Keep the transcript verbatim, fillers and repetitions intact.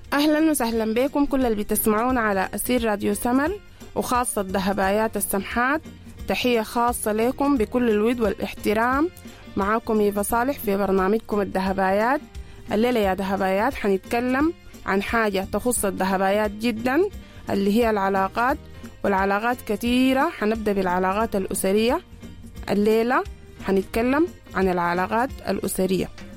أهلا وسهلا بكم كل اللي بتسمعون على أسير راديو سمر، وخاصة ذهبايات السمحات. تحية خاصة لكم بكل الود والاحترام. معاكم إيفا صالح في برنامجكم الذهبايات. الليلة يا ذهبايات حنتكلم عن حاجة تخص الذهبايات جدا، اللي هي العلاقات. والعلاقات كثيرة، حنبدأ بالعلاقات الأسرية. الليلة حنتكلم عن العلاقات الأسرية.